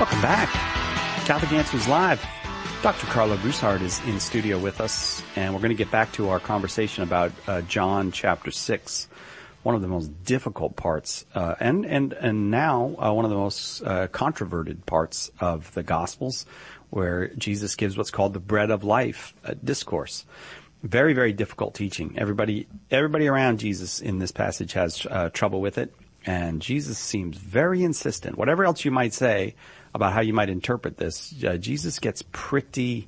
Welcome back. Catholic Answers Live. Dr. Carlo Broussard is in studio with us, and we're going to get back to our conversation about John chapter 6, one of the most difficult parts, and now one of the most controverted parts of the Gospels, where Jesus gives what's called the bread of life discourse. Very, very difficult teaching. Everybody around Jesus in this passage has trouble with it, and Jesus seems very insistent. Whatever else you might say about how you might interpret this, Jesus gets pretty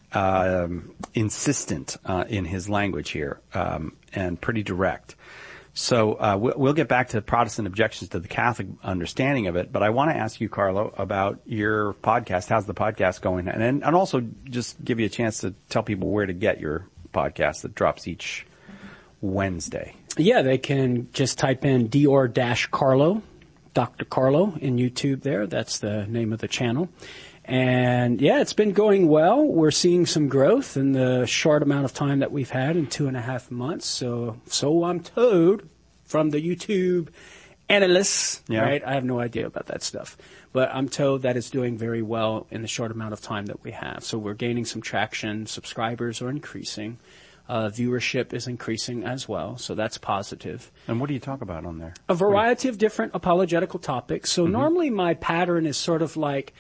insistent in his language here, and pretty direct. So we'll get back to Protestant objections to the Catholic understanding of it, but I want to ask you, Carlo, about your podcast. How's the podcast going? And also just give you a chance to tell people where to get your podcast that drops each Wednesday. Yeah, they can just type in Dr. Carlo in YouTube there. That's the name of the channel. And yeah, it's been going well. We're seeing some growth in the short amount of time that we've had in 2.5 months. So I'm told from the YouTube analysts, right? I have no idea about that stuff, but I'm told that it's doing very well in the short amount of time that we have. So we're gaining some traction. Subscribers are increasing. Viewership is increasing as well, so that's positive. And what do you talk about on there? A variety of different apologetical topics. So normally my pattern is sort of like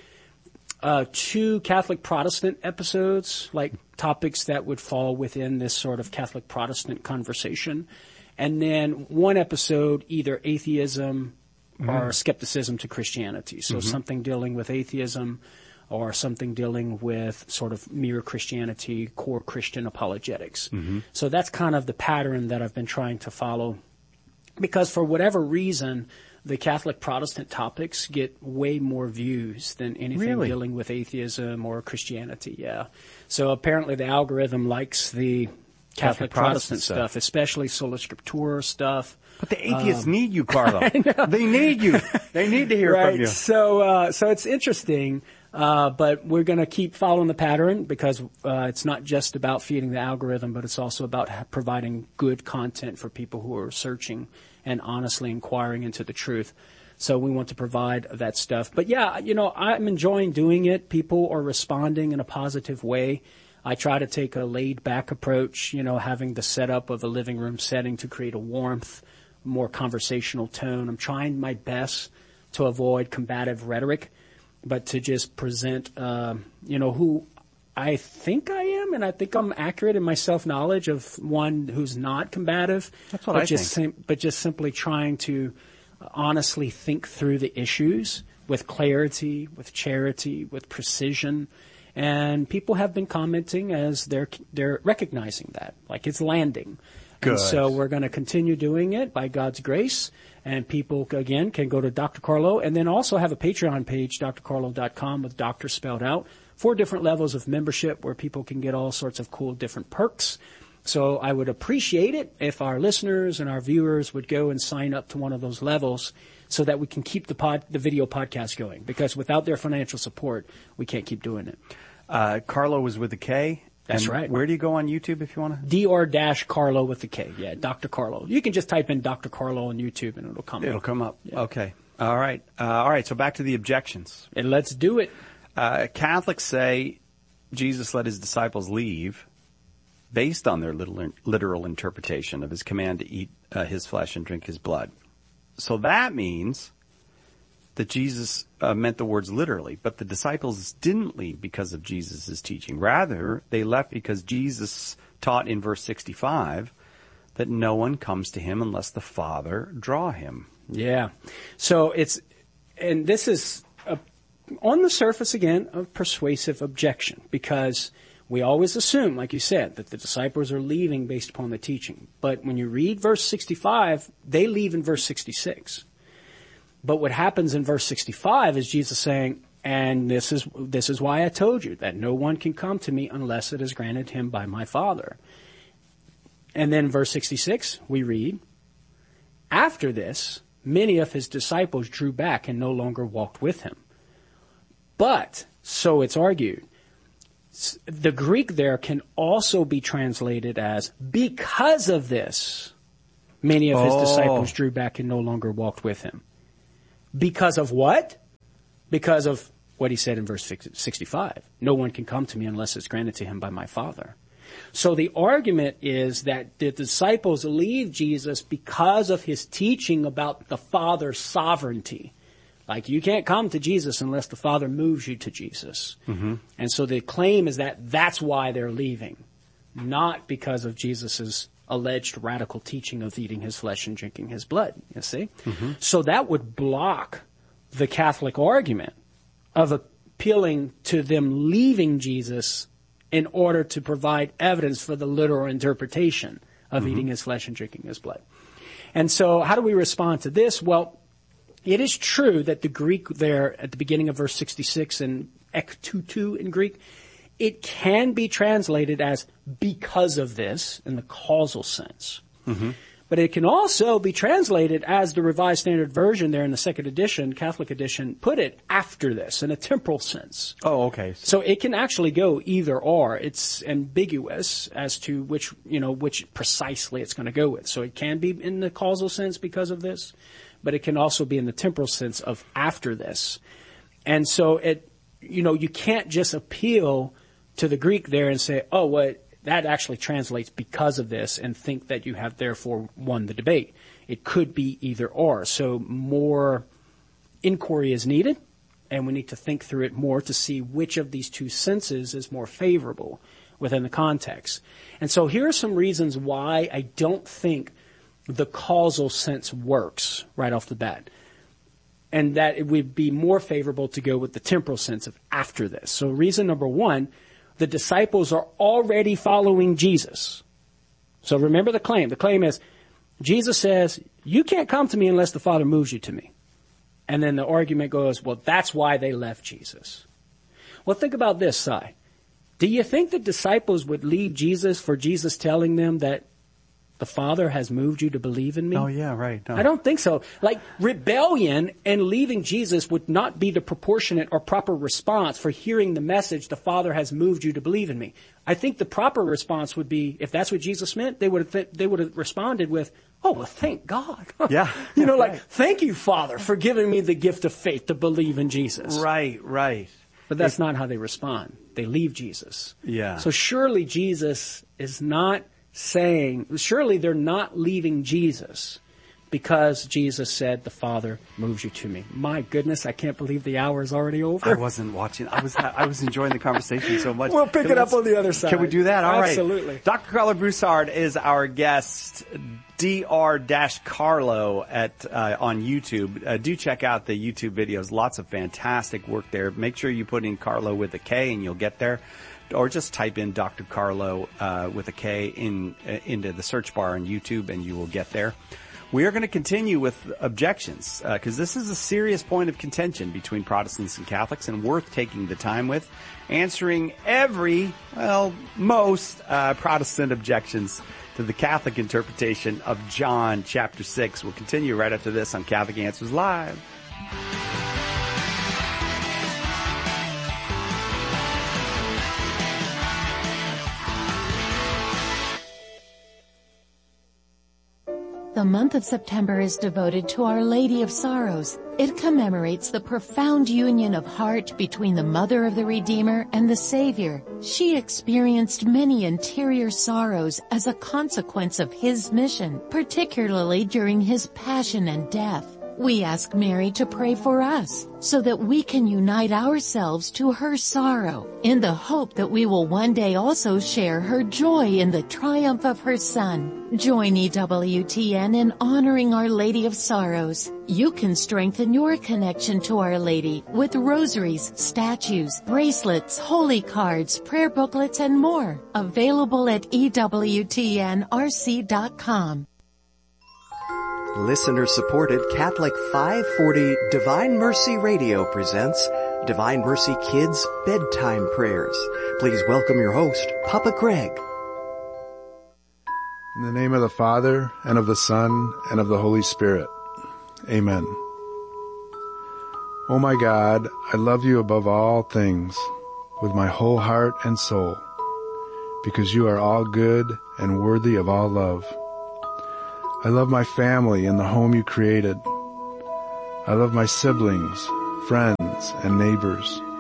2 Catholic Protestant episodes, like topics that would fall within this sort of Catholic Protestant conversation. And then 1 episode, either atheism or skepticism to Christianity. So something dealing with atheism, or something dealing with sort of mere Christianity, core Christian apologetics. So that's kind of the pattern that I've been trying to follow, because for whatever reason, the Catholic Protestant topics get way more views than anything dealing with atheism or Christianity. Yeah. So apparently the algorithm likes the Catholic Protestant stuff, especially Sola Scriptura stuff. But the atheists need you, Carlo. They need you. They need to hear from you. So it's interesting. But we're going to keep following the pattern, because it's not just about feeding the algorithm, but it's also about providing good content for people who are searching and honestly inquiring into the truth. So we want to provide that stuff. But yeah, I'm enjoying doing it. People are responding in a positive way. I try to take a laid-back approach, having the setup of a living room setting to create a warmth, more conversational tone. I'm trying my best to avoid combative rhetoric, but to just present, who I think I am, and I think I'm accurate in my self-knowledge of one who's not combative. That's what I think. But just simply trying to honestly think through the issues with clarity, with charity, with precision. And people have been commenting as they're recognizing that, like it's landing. Good. And so we're going to continue doing it by God's grace. And people, again, can go to Dr. Carlo and then also have a Patreon page, drcarlo.com, with doctor spelled out, 4 different levels of membership where people can get all sorts of cool different perks. So I would appreciate it if our listeners and our viewers would go and sign up to one of those levels so that we can keep the video podcast going. Because without their financial support, we can't keep doing it. Carlo was with a K. That's right. Where do you go on YouTube if you want to? Dr. with the K. Yeah, Dr. Carlo. You can just type in Dr. Carlo on YouTube and it'll come up. It'll come up. Yeah. Okay. All right. So back to the objections. And let's do it. Catholics say Jesus let his disciples leave based on their literal interpretation of his command to eat his flesh and drink his blood. So that means that Jesus meant the words literally, but the disciples didn't leave because of Jesus' teaching. Rather, they left because Jesus taught in verse 65 that no one comes to him unless the Father draw him. Yeah. So this is, on the surface again, a persuasive objection, because we always assume, like you said, that the disciples are leaving based upon the teaching. But when you read verse 65, they leave in verse 66. But what happens in verse 65 is Jesus saying, and this is why I told you that no one can come to me unless it is granted him by my Father. And then in verse 66, we read, after this, many of his disciples drew back and no longer walked with him. But, so it's argued, the Greek there can also be translated as, because of this, many of his disciples drew back and no longer walked with him. Because of what? Because of what he said in verse 65. No one can come to me unless it's granted to him by my Father. So the argument is that the disciples leave Jesus because of his teaching about the Father's sovereignty. Like, you can't come to Jesus unless the Father moves you to Jesus. Mm-hmm. And so the claim is that that's why they're leaving, not because of Jesus's alleged radical teaching of eating his flesh and drinking his blood, you see? Mm-hmm. So that would block the Catholic argument of appealing to them leaving Jesus in order to provide evidence for the literal interpretation of eating his flesh and drinking his blood. And so how do we respond to this? Well, it is true that the Greek there at the beginning of verse 66 in ek tutu in Greek, it can be translated as because of this in the causal sense. Mm-hmm. But it can also be translated as the Revised Standard Version there in the second edition, Catholic edition, put it after this in a temporal sense. Oh, okay. So it can actually go either or. It's ambiguous as to which precisely it's going to go with. So it can be in the causal sense because of this, but it can also be in the temporal sense of after this. And so you can't just appeal to the Greek there and say, oh, well, that actually translates because of this and think that you have therefore won the debate. It could be either or. So more inquiry is needed, and we need to think through it more to see which of these two senses is more favorable within the context. And so here are some reasons why I don't think the causal sense works right off the bat, and that it would be more favorable to go with the temporal sense of after this. So reason number one, the disciples are already following Jesus. So remember the claim. The claim is, Jesus says, you can't come to me unless the Father moves you to me. And then the argument goes, well, that's why they left Jesus. Well, think about this, Si. Do you think the disciples would leave Jesus for Jesus telling them that the Father has moved you to believe in me? Oh, yeah, right. No. I don't think so. Like, rebellion and leaving Jesus would not be the proportionate or proper response for hearing the message, the Father has moved you to believe in me. I think the proper response would be, if that's what Jesus meant, they would have responded with, oh, well, thank God. Yeah. Like, thank you, Father, for giving me the gift of faith to believe in Jesus. Right. But that's not how they respond. They leave Jesus. Yeah. So surely Jesus is not surely they're not leaving Jesus because Jesus said, the Father moves you to me. My goodness, I can't believe the hour is already over. I wasn't watching. I was enjoying the conversation so much. We'll pick it up on the other side. Can we do that? All right. Absolutely. Dr. Carlo Broussard is our guest, Dr-Carlo on YouTube. Do check out the YouTube videos. Lots of fantastic work there. Make sure you put in Carlo with a K and you'll get there. Or just type in Dr. Carlo with a K into the search bar on YouTube and you will get there. We are going to continue with objections because this is a serious point of contention between Protestants and Catholics and worth taking the time with, answering most Protestant objections to the Catholic interpretation of John chapter 6. We'll continue right after this on Catholic Answers Live. The month of September is devoted to Our Lady of Sorrows. It commemorates the profound union of heart between the Mother of the Redeemer and the Savior. She experienced many interior sorrows as a consequence of His mission, particularly during His passion and death. We ask Mary to pray for us so that we can unite ourselves to her sorrow in the hope that we will one day also share her joy in the triumph of her Son. Join EWTN in honoring Our Lady of Sorrows. You can strengthen your connection to Our Lady with rosaries, statues, bracelets, holy cards, prayer booklets, and more. Available at EWTNRC.com. Listener-supported Catholic 540 Divine Mercy Radio presents Divine Mercy Kids Bedtime Prayers. Please welcome your host, Papa Greg. In the name of the Father, and of the Son, and of the Holy Spirit. Amen. Oh my God, I love you above all things, with my whole heart and soul, because you are all good and worthy of all love. I love my family and the home you created. I love my siblings, friends, and neighbors.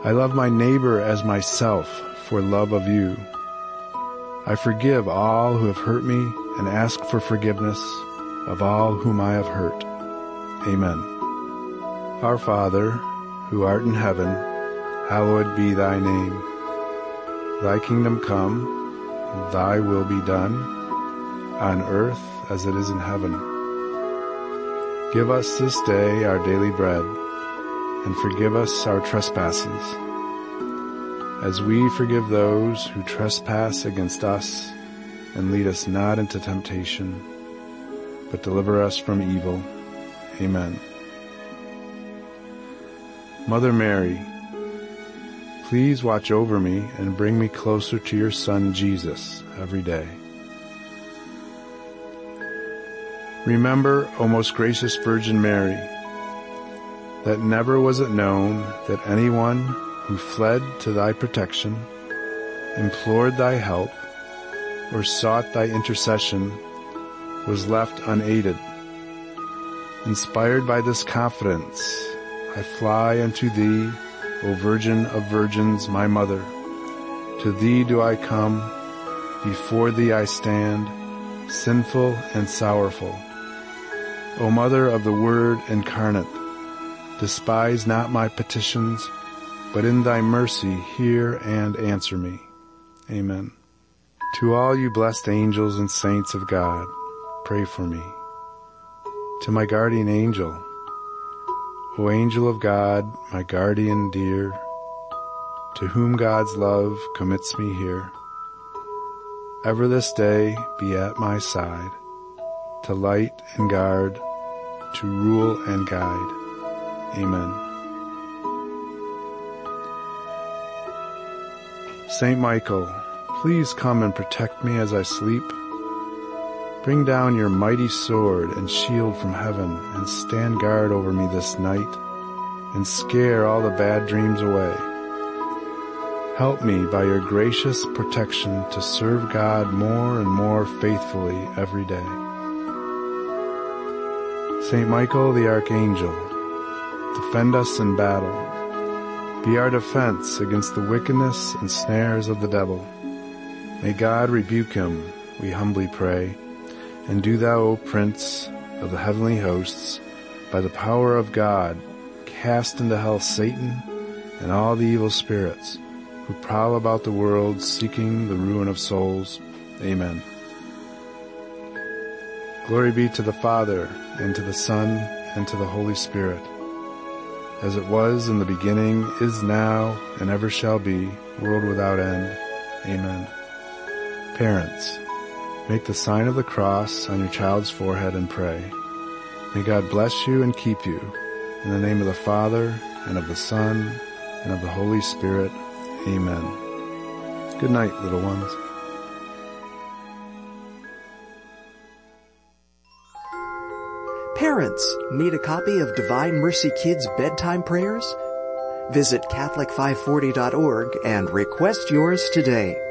I love my neighbor as myself for love of you. I forgive all who have hurt me and ask for forgiveness of all whom I have hurt. Amen. Our Father, who art in heaven, hallowed be thy name. Thy kingdom come, thy will be done, on earth as it is in heaven. Give us this day our daily bread, and forgive us our trespasses, as we forgive those who trespass against us, and lead us not into temptation, but deliver us from evil. Amen. Mother Mary, please watch over me and bring me closer to your Son, Jesus, every day. Remember, O most gracious Virgin Mary, that never was it known that anyone who fled to thy protection, implored thy help, or sought thy intercession was left unaided. Inspired by this confidence, I fly unto thee, O Virgin of Virgins, my Mother. To thee do I come, before thee I stand, sinful and sorrowful. O Mother of the Word incarnate, despise not my petitions, but in thy mercy hear and answer me. Amen. To all you blessed angels and saints of God, pray for me. To my guardian angel, O angel of God, my guardian dear, to whom God's love commits me here, ever this day be at my side, to light and guard, to rule and guide. Amen. Saint Michael, please come and protect me as I sleep. Bring down your mighty sword and shield from heaven and stand guard over me this night and scare all the bad dreams away. Help me by your gracious protection to serve God more and more faithfully every day. Saint Michael the Archangel, defend us in battle. Be our defense against the wickedness and snares of the devil. May God rebuke him, we humbly pray. And do thou, O Prince of the heavenly hosts, by the power of God, cast into hell Satan and all the evil spirits who prowl about the world seeking the ruin of souls. Amen. Glory be to the Father, and to the Son, and to the Holy Spirit, as it was in the beginning, is now, and ever shall be, world without end. Amen. Parents, make the sign of the cross on your child's forehead and pray. May God bless you and keep you. In the name of the Father, and of the Son, and of the Holy Spirit. Amen. Good night, little ones. Parents, need a copy of Divine Mercy Kids bedtime prayers? Visit Catholic540.org and request yours today.